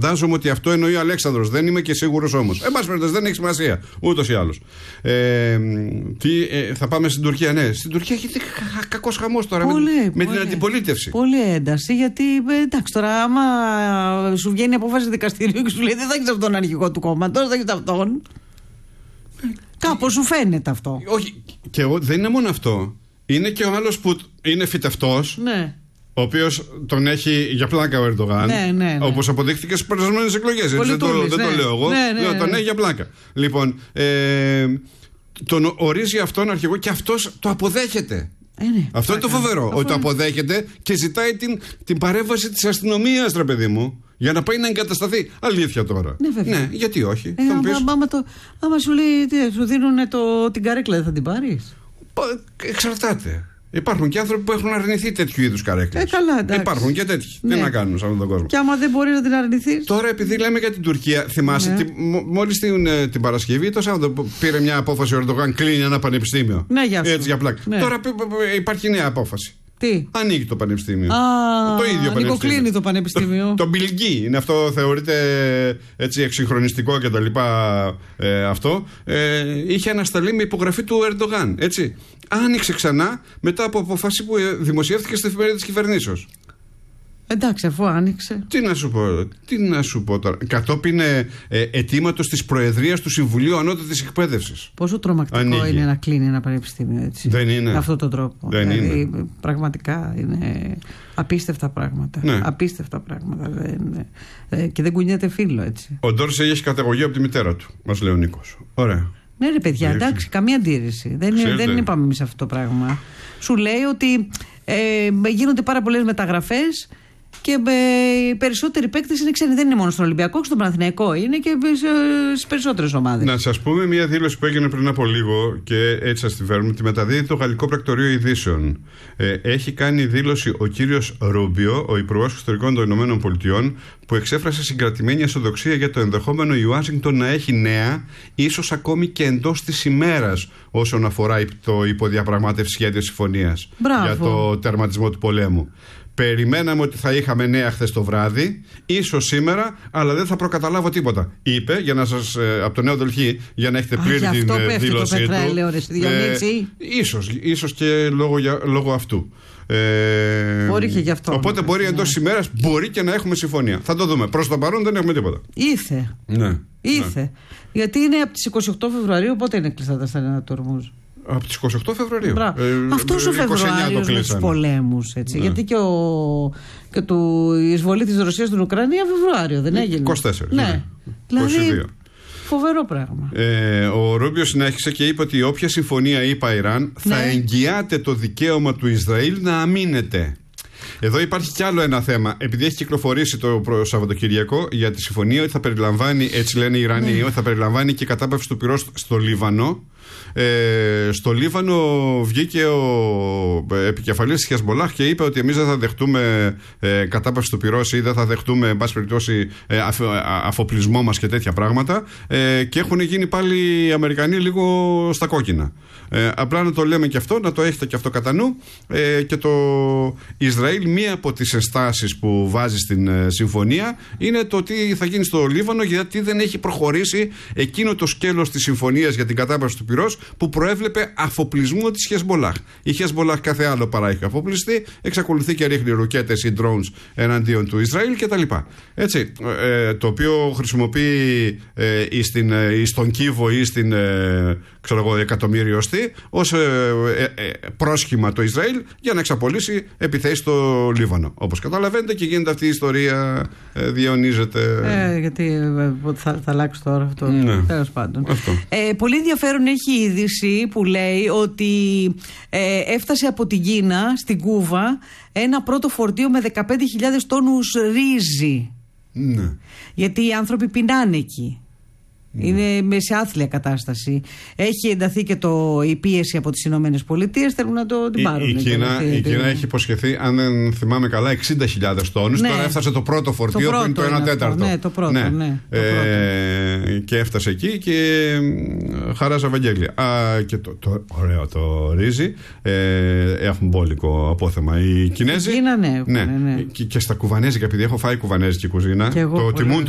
Φαντάζομαι ότι αυτό εννοεί ο Αλέξανδρος. Δεν είμαι και σίγουρος όμως. Εν πάση περιπτώσει, δεν έχει σημασία. Ούτως ή άλλως. Θα πάμε στην Τουρκία. Ναι, στην Τουρκία έχει κακός χαμός τώρα με την αντιπολίτευση. Πολύ ένταση. Γιατί εντάξει, τώρα άμα σου βγαίνει η απόφαση δικαστηρίου και σου λέει δεν θα έχεις αυτόν αρχηγό του κόμματος, θα έχεις αυτόν. Κάπως σου φαίνεται αυτό. Όχι. Και δεν είναι μόνο αυτό. Είναι και ο άλλος που είναι φυτευτός. Ναι. Ο οποίος τον έχει για πλάκα ο Ερντογάν. Ναι. Όπως αποδείχθηκε στις περασμένες εκλογές. Δεν το λέω εγώ. Ναι. Τον έχει για πλάκα. Λοιπόν, τον ορίζει αυτόν αρχηγό και αυτός το αποδέχεται. Ναι, αυτό είναι το φοβερό. Ότι το αποδέχεται και ζητάει την παρέμβαση της αστυνομίας, ρε παιδί μου, για να πάει να εγκατασταθεί. Αλήθεια τώρα. Ναι, γιατί όχι. Άμα σου λέει, σου δίνουν την καρέκλα, δεν θα την πάρεις? Εξαρτάται. Υπάρχουν και άνθρωποι που έχουν αρνηθεί τέτοιου είδους καρέκλες. Υπάρχουν και τέτοιοι. Τι να κάνουν σε αυτόν τον κόσμο. Και άμα δεν μπορεί να την αρνηθείς. Τώρα, επειδή λέμε για την Τουρκία, θυμάσαι, μόλις την Παρασκευή, το Σάββατο πήρε μια απόφαση ο Ερντογάν, κλείνει ένα πανεπιστήμιο. Ναι, για αυτό. Έτσι, για πλάκα. Ναι. Τώρα υπάρχει νέα απόφαση. Τι? Ανοίγει το πανεπιστήμιο. Το ίδιο πανεπιστήμιο. Κλείνει το πανεπιστήμιο. Το Μπιλγκί είναι αυτό, θεωρείται έτσι εξυγχρονιστικό κτλ. Αυτό. Είχε ανασταλεί με υπογραφή του Ερντογάν. Έτσι. Άνοιξε ξανά μετά από αποφάση που δημοσιεύτηκε στην εφημερίδα της κυβερνήσεως. Εντάξει, αφού άνοιξε. Τι να σου πω τώρα. Κατόπιν αιτήματος της Προεδρίας του Συμβουλίου Ανώτατης Εκπαίδευσης. Πόσο τρομακτικό είναι να κλείνει ένα πανεπιστήμιο έτσι. Δεν είναι. Με αυτόν τον τρόπο. Είναι. Πραγματικά είναι απίστευτα πράγματα. Ναι. Απίστευτα πράγματα. Και δεν κουνιέται φύλλο έτσι. Ο Ντόρσεϊ έχει καταγωγή από τη μητέρα του, μας λέει ο Νίκος. Ωραία. Ναι, ρε παιδιά, εντάξει, καμία αντίρρηση. Δεν είπαμε εμείς αυτό το πράγμα. Σου λέει ότι γίνονται πάρα πολλές μεταγραφές. Και οι περισσότεροι παίκτες είναι ξένοι. Δεν είναι μόνο στον Ολυμπιακό, και στον Παναθηναϊκό. Είναι και στις περισσότερες ομάδες. Να σας πούμε μια δήλωση που έγινε πριν από λίγο και έτσι σας τη φέρουμε. Τη μεταδίδει το Γαλλικό Πρακτορείο Ειδήσεων. Έχει κάνει δήλωση ο κύριος Ρούμπιο, ο Υπουργός Εξωτερικών των Ηνωμένων Πολιτειών, που εξέφρασε συγκρατημένη αισιοδοξία για το ενδεχόμενο η Ουάσιγκτον να έχει νέα, ίσως ακόμη και εντός της ημέρας, όσον αφορά το υποδιαπραγμάτευση σχέδιο συμφωνίας για το τερματισμό του πολέμου. Περιμέναμε ότι θα είχαμε νέα χθες το βράδυ, ίσως σήμερα, αλλά δεν θα προκαταλάβω τίποτα. Είπε, για να σας, από το Νέο Δελχή, για να έχετε πλήρη την δήλωσή του. Ίσως και λόγω αυτού. Μπορεί και γι' αυτό. Οπότε μπορεί εντός ημέρας, μπορεί και να έχουμε συμφωνία. Θα το δούμε. Προς το παρόν δεν έχουμε τίποτα. Ήθε. Γιατί είναι από τις 28 Φεβρουαρίου, πότε είναι κλειστά τα στενά του Ορμούζ? Από τις 28 Φεβρουαρίου. Αυτός ο Φεβρουάριος με τους πολέμους, έτσι. Ναι. Γιατί και η εισβολή της Ρωσίας στην Ουκρανία Φεβρουάριο δεν έγινε? 24. Ναι. Δηλαδή, 22. Φοβερό πράγμα. Ο Ρούμπιο συνέχισε και είπε ότι όποια συμφωνία ΗΠΑ-Ιράν θα εγγυάται το δικαίωμα του Ισραήλ να αμήνεται. Εδώ υπάρχει κι άλλο ένα θέμα. Επειδή έχει κυκλοφορήσει το Σαββατοκύριακο για τη συμφωνία ότι θα περιλαμβάνει, έτσι λένε οι Ιρανοί, ότι θα περιλαμβάνει και κατάπαυση του πυρός στο Λίβανο. Στο Λίβανο βγήκε ο επικεφαλής της Χεσμολάχ και είπε ότι εμείς δεν θα δεχτούμε κατάπαυση του πυρός ή δεν θα δεχτούμε, εν πάση περιπτώσει, αφοπλισμό μας και τέτοια πράγματα. Και έχουν γίνει πάλι οι Αμερικανοί λίγο στα κόκκινα. Απλά να το λέμε και αυτό, να το έχετε και αυτό κατά νου. Και το Ισραήλ, μία από τις ενστάσεις που βάζει στην συμφωνία είναι το τι θα γίνει στο Λίβανο, γιατί δεν έχει προχωρήσει εκείνο το σκέλος της συμφωνίας για την κατάπαυση του πυρός που προέβλεπε αφοπλισμό της Χεσμολάχ. Η Χεσμολάχ κάθε άλλο παρά έχει αφοπλιστεί, εξακολουθεί και ρίχνει ρουκέτες ή drones εναντίον του Ισραήλ κτλ. Έτσι, το οποίο χρησιμοποιεί στον Κίβο ή στην εκατομμύριωστή ως πρόσχημα το Ισραήλ για να εξαπολύσει επιθέσεις στο Λίβανο. Όπως καταλαβαίνετε, και γίνεται αυτή η ιστορία, διαιωνίζεται. Γιατί θα αλλάξει τώρα αυτό. Ναι. Τέλος πάντων. Πολύ ενδιαφέρον έχει η είδηση που λέει ότι έφτασε από την Κίνα στην Κούβα ένα πρώτο φορτίο με 15.000 τόνους ρύζι. Ναι. Γιατί οι άνθρωποι πεινάνε εκεί. Είναι σε άθλια κατάσταση. Έχει ενταθεί και η πίεση από τις Ηνωμένες Πολιτείες. Θέλουν να την πάρουν. Η Κίνα έχει υποσχεθεί, αν δεν θυμάμαι καλά, 60.000 τόνους. Ναι. Τώρα έφτασε το πρώτο φορτίο που είναι το 1 τέταρτο. Ναι, το πρώτο. Ναι. Ναι. Και έφτασε εκεί και χαράζα Ευαγγέλια. Και το ωραίο το ρύζι. Έχουν μπόλικο απόθεμα οι Κινέζοι. Ναι. Και στα κουβανέζικα, επειδή έχω φάει κουβανέζικη κουζίνα, το τιμούν